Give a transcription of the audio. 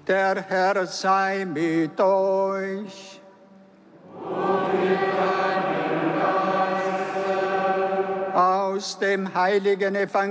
Der Herr sei mit euch. Und mit deinem Geiste. Aus dem heiligen Evangelium